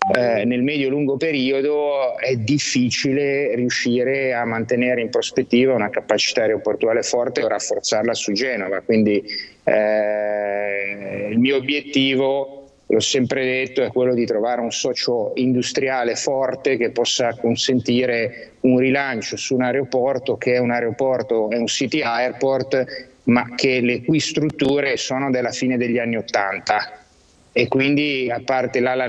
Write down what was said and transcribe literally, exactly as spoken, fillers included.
eh, nel medio-lungo periodo è difficile riuscire a mantenere in prospettiva una capacità aeroportuale forte o rafforzarla su Genova. Quindi eh, il mio obiettivo, l'ho sempre detto, è quello di trovare un socio industriale forte che possa consentire un rilancio su un aeroporto che è un aeroporto, è un city airport, ma che le cui strutture sono della fine degli anni Ottanta. E quindi, a parte l'ala